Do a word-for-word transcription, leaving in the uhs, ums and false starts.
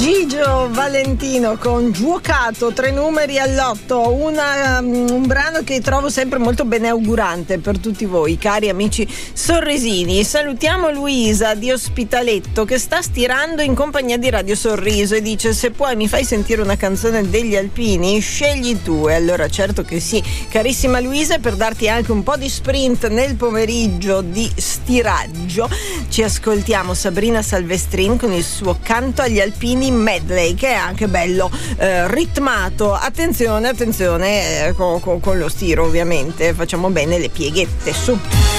Gigio Valentino con Giuocato, tre numeri all'otto, una, um, un brano che trovo sempre molto beneaugurante per tutti voi, cari amici sorrisini. Salutiamo Luisa di Ospitaletto che sta stirando in compagnia di Radio Sorriso e dice: se puoi mi fai sentire una canzone degli Alpini, scegli tu. E allora certo che sì, carissima Luisa, per darti anche un po' di sprint nel pomeriggio di stiraggio ci ascoltiamo Sabrina Salvestrin con il suo Canto agli Alpini medley, che è anche bello eh, ritmato. Attenzione, attenzione eh, con, con, con lo stiro, ovviamente facciamo bene le pieghette, su.